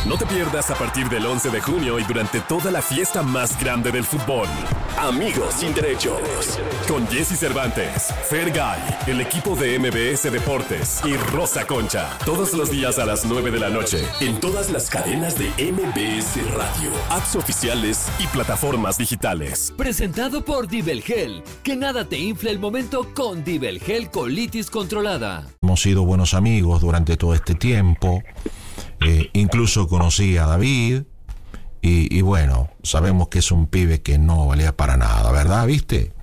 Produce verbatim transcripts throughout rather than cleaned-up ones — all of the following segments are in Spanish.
No te pierdas a partir del once de junio y durante toda la fiesta más grande del fútbol. Amigos sin derechos. Con Jesse Cervantes, Fergay, el equipo de M B S Deportes y Rosa Concha. Todos los días a las nueve de la noche. En todas las cadenas de M B S Radio, apps oficiales y plataformas digitales. Presentado por Dibelgel. Que nada te infle el momento con Dibelgel Colitis Controlada. Hemos sido buenos amigos durante todo este tiempo. Eh, incluso conocí a David y, y bueno, sabemos que es un pibe que no valía para nada, ¿verdad? ¿Viste?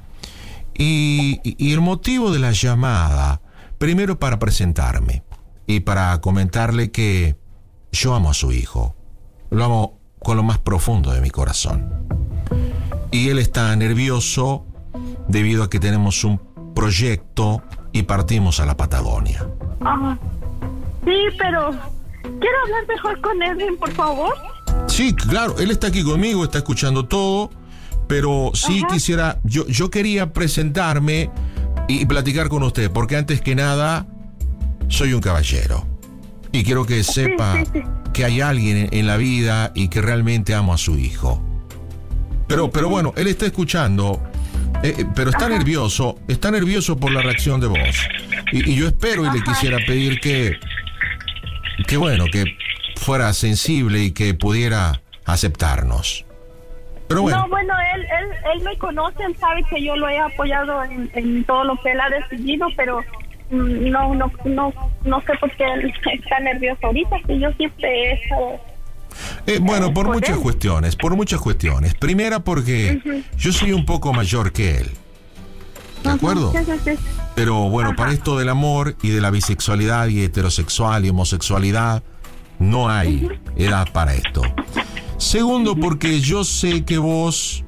Y, y el motivo de la llamada, primero para presentarme y para comentarle que yo amo a su hijo, lo amo con lo más profundo de mi corazón. Y él está nervioso debido a que tenemos un proyecto y partimos a la Patagonia. Ah, sí, pero quiero hablar mejor con Edwin, por favor. Sí, claro, él está aquí conmigo, está escuchando todo, pero sí Ajá. quisiera, yo, yo quería presentarme y platicar con usted, porque antes que nada, soy un caballero. Y quiero que sepa sí, sí, sí. que hay alguien en, en la vida y que realmente amo a su hijo. Pero, sí, pero sí. bueno, él está escuchando, eh, pero está Ajá. nervioso, está nervioso por la reacción de voz. Y, y yo espero y Ajá. le quisiera pedir que, que bueno, que fuera sensible y que pudiera aceptarnos. Pero bueno. No, bueno, él, él, él me conoce, él sabe que yo lo he apoyado en, en todo lo que él ha decidido, pero no, no, no, no sé por qué él está nervioso ahorita, que yo siempre he estado... Eh, bueno, por muchas cuestiones, por muchas cuestiones. Primera porque uh-huh. yo soy un poco mayor que él. ¿De uh-huh. acuerdo? Sí, sí, sí. Pero bueno, Ajá. para esto del amor y de la bisexualidad y heterosexual y homosexualidad, no hay uh-huh. edad para esto. Segundo, uh-huh. porque yo sé que vos,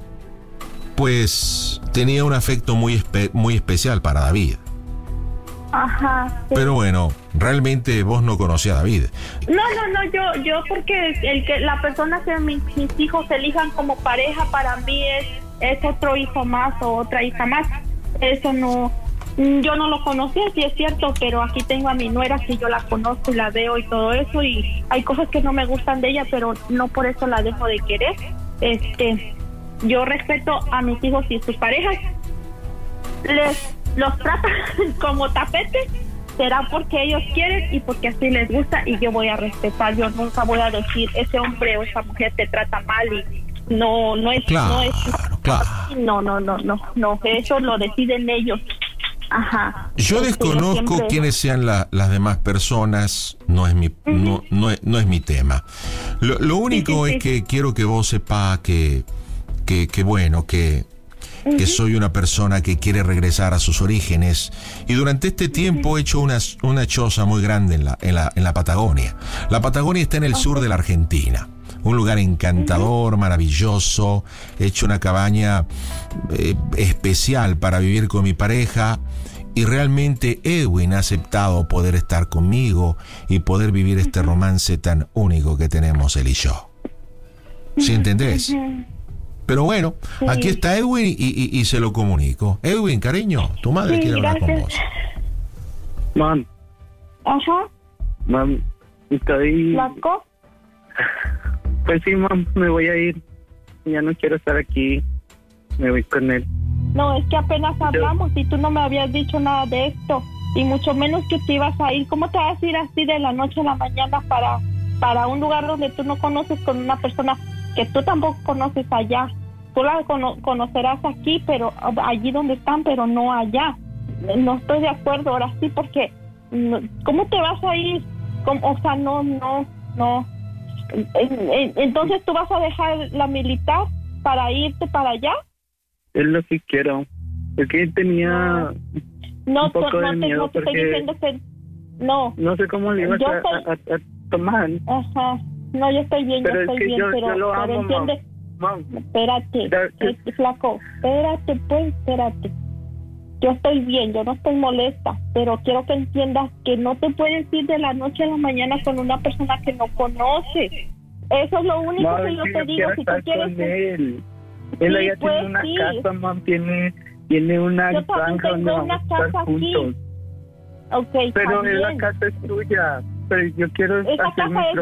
pues, tenía un afecto muy, espe- muy especial para David. Ajá. Sí. Pero bueno, realmente vos no conocías a David. No, no, no, yo, yo porque el que la persona que mis, mis hijos elijan como pareja para mí es, es otro hijo más o otra hija más. Eso no, yo no lo conocía, sí es cierto, pero aquí tengo a mi nuera que yo la conozco y la veo y todo eso, y hay cosas que no me gustan de ella, pero no por eso la dejo de querer. Este, yo respeto a mis hijos y sus parejas. Les los tratan como tapetes, será porque ellos quieren y porque así les gusta, y yo voy a respetar. Yo nunca voy a decir ese hombre o esa mujer te trata mal y no no es claro, no es claro. no no no no no eso lo deciden ellos. Ajá. Yo desconozco siempre... quiénes sean la, las demás personas, no es mi uh-huh. no, no, es, no es mi tema. Lo, lo único sí, sí, es sí. que quiero que vos sepas que que, que bueno, que que soy una persona que quiere regresar a sus orígenes, y durante este tiempo he hecho una, una choza muy grande en la, en, la, en la Patagonia. La Patagonia está en el sur de la Argentina, un lugar encantador, maravilloso. He hecho una cabaña eh, especial para vivir con mi pareja, y realmente Edwin ha aceptado poder estar conmigo y poder vivir este romance tan único que tenemos él y yo. ¿Sí entendés? Pero bueno, sí. aquí está Edwin y, y, y se lo comunico. Edwin, cariño, tu madre sí, quiere hablar gracias. con vos. Mam. Ajá. Mam, estoy... ¿Blanco? Pues sí, mam, me voy a ir. Ya no quiero estar aquí. Me voy con él. No, es que apenas hablamos Yo... y tú no me habías dicho nada de esto. Y mucho menos que te ibas a ir. ¿Cómo te vas a ir así de la noche a la mañana para, para un lugar donde tú no conoces, con una persona que tú tampoco conoces allá? Tú la cono- conocerás aquí, pero allí donde están, pero no allá. No estoy de acuerdo ahora sí, porque ¿cómo te vas a ir? ¿Cómo? O sea, no, no, no. Entonces, ¿tú vas a dejar la militar para irte para allá? Es lo que quiero. Es que tenía no, un poco no, de te, miedo no te porque estoy diciendo que no. No sé cómo le ibas a, estoy... a, a tomar. Ajá. No, yo estoy bien, pero yo estoy bien, yo, pero, yo lo pero amo, entiende. Mam. Espérate, That, este, flaco, espérate, pues, espérate. Yo estoy bien, yo no estoy molesta, pero quiero que entiendas que no te puedes ir de la noche a la mañana con una persona que no conoces. Eso es lo único Mam, que yo si te yo digo. Si tú quieres con él, sí, él allá pues, tiene una sí. casa, mam, tiene, tiene una yo granja donde una vamos a estar casa juntos. Aquí. Okay, pero también. la casa es tuya, pero yo quiero Esa hacer casa mi es